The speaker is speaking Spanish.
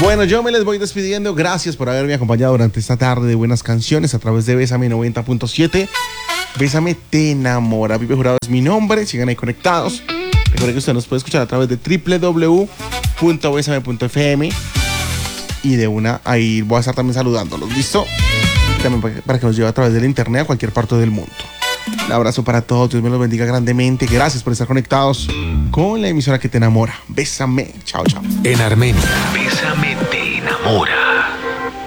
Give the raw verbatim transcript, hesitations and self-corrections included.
Bueno, yo me les voy despidiendo. Gracias por haberme acompañado durante esta tarde de buenas canciones a través de Bésame noventa punto siete. Bésame te enamora. Pipe Jurado es mi nombre. Sigan ahí conectados. Recuerden que usted nos puede escuchar a través de doble u doble u doble u punto besame punto efe eme. Y de una, ahí voy a estar también saludándolos. ¿Listo? También para que nos lleve a través del internet a cualquier parte del mundo. Un abrazo para todos. Dios me los bendiga grandemente. Gracias por estar conectados con la emisora que te enamora. Bésame. Chao, chao. En Armenia, Bésame te enamora.